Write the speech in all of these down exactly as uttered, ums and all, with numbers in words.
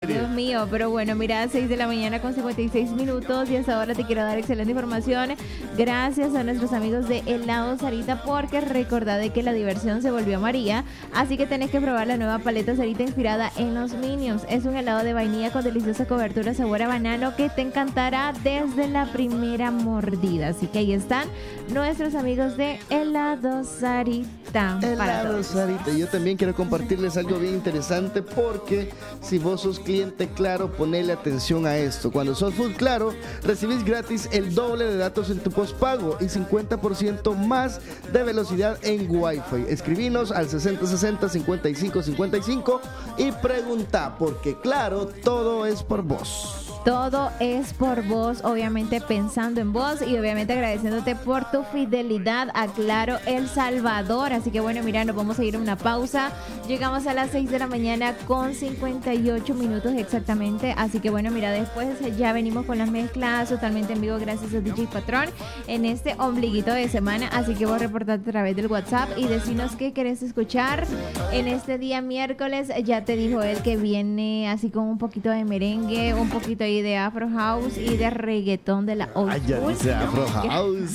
Dios mío, pero bueno, mira, seis de la mañana con cincuenta y seis minutos y hasta ahora te quiero dar excelente información. Gracias a nuestros amigos de Helado Sarita, porque recordá de que la diversión se volvió María, así que tenés que probar la nueva paleta Sarita inspirada en los Minions. Es un helado de vainilla con deliciosa cobertura sabor a banano que te encantará desde la primera mordida. Así que ahí están nuestros amigos de Helado Sarita. Helado Sarita. Yo también quiero compartirles algo bien interesante, porque si vos sos cliente Claro, ponele atención a esto. Cuando sos full Claro, recibís gratis el doble de datos en tu postpago y cincuenta por ciento más de velocidad en Wi-Fi. Escribinos al sesenta sesenta cincuenta y cinco cincuenta y cinco y pregunta, porque Claro, todo es por vos. Todo es por vos, obviamente pensando en vos y obviamente agradeciéndote por tu fidelidad a Claro El Salvador. Así que bueno, mira, nos vamos a ir a una pausa. Llegamos a las seis de la mañana con cincuenta y ocho minutos exactamente. Así que bueno, mira, después ya venimos con las mezclas totalmente en vivo gracias a D J Patrón en este ombliguito de semana. Así que vos reportate a través del WhatsApp y decinos qué querés escuchar en este día miércoles. Ya te dijo él que viene así con un poquito de merengue, un poquito de de Afro House y de reggaetón de la old Ay, ya school. dice Afro House.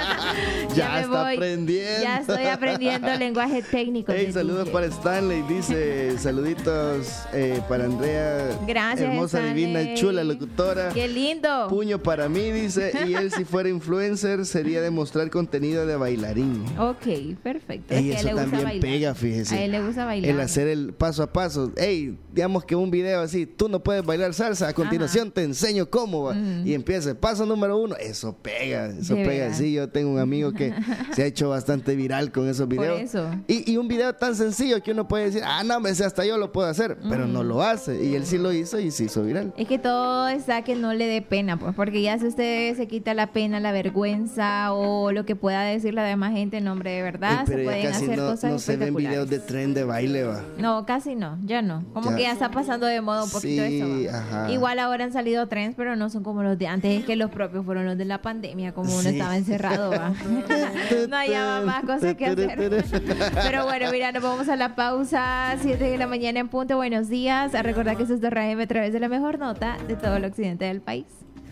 ya ya está voy. aprendiendo. Ya estoy aprendiendo lenguaje técnico. Hey, saludos para Stanley. Dice, saluditos eh, para Andrea. Gracias, hermosa, Stanley. divina y chula locutora. Qué lindo. Puño para mí, dice. Y él, si fuera influencer, sería demostrar contenido de bailarín. Ok, perfecto. Ey, es que eso a él le gusta también bailar. pega, fíjese. A él le gusta bailar. El hacer el paso a paso. Ey, digamos que un video así, tú no puedes bailar salsa, a continuación Ajá. te enseño cómo va. Mm. Y empieza, paso número uno, eso pega, eso de pega. verdad. Sí, yo tengo un amigo que se ha hecho bastante viral con esos videos. Por eso. Y, y un video tan sencillo que uno puede decir, ah, no, me sé, hasta yo lo puedo hacer, mm. pero no lo hace. Y él sí lo hizo y se hizo viral. Es que todo está que no le dé pena, pues, porque ya si usted se quita la pena, la vergüenza o lo que pueda decir la demás gente en nombre de verdad, Ey, pero se pueden casi hacer no, cosas no se ven videos de tren de baile, va. No, casi no, ya no. Como ya. que ya está pasando de moda un poquito sí, eso. Ajá. Igual ahora han salido trends, pero no son como los de antes, es que los propios fueron los de la pandemia, como uno sí. estaba encerrado, ¿va? No hallaba más cosas que hacer. Pero bueno, mira, nos vamos a la pausa, siete de la mañana en punto. Buenos días. A recordar que eso es de R A M a través de la mejor nota de todo el occidente del país.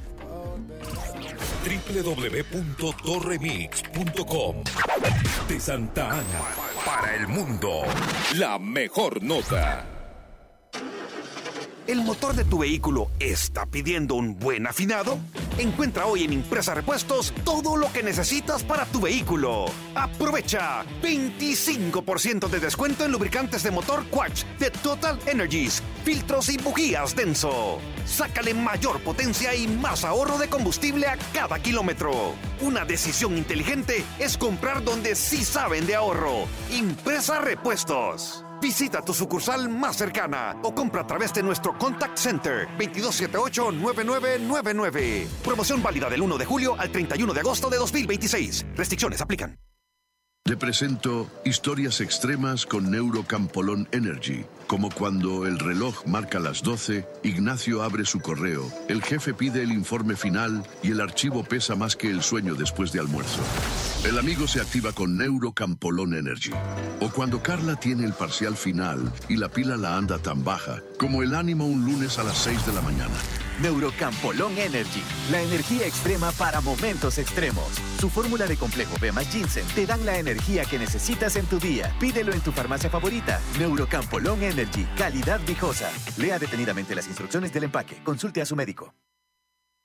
doble u doble u doble u punto torremix punto com de Santa Ana para el mundo. La mejor nota. ¿El motor de tu vehículo está pidiendo un buen afinado? Encuentra hoy en Impresa Repuestos todo lo que necesitas para tu vehículo. Aprovecha veinticinco por ciento de descuento en lubricantes de motor Quatch de Total Energies, filtros y bujías Denso. Sácale mayor potencia y más ahorro de combustible a cada kilómetro. Una decisión inteligente es comprar donde sí saben de ahorro. Impresa Repuestos. Visita tu sucursal más cercana o compra a través de nuestro Contact Center veintidós setenta y ocho, noventa y nueve noventa y nueve. Promoción válida del uno de julio al treinta y uno de agosto de dos mil veintiséis. Restricciones aplican. Te presento historias extremas con Neurocampolón Energy. Como cuando el reloj marca las doce, Ignacio abre su correo, el jefe pide el informe final y el archivo pesa más que el sueño después de almuerzo. El amigo se activa con Neurocampolón Energy. O cuando Carla tiene el parcial final y la pila la anda tan baja, como el ánimo un lunes a las seis de la mañana. Neurocampolón Energy, la energía extrema para momentos extremos. Su fórmula de complejo B más ginseng te dan la energía que necesitas en tu día. Pídelo en tu farmacia favorita. Neurocampolón Energy, calidad viejosa. Lea detenidamente las instrucciones del empaque. Consulte a su médico.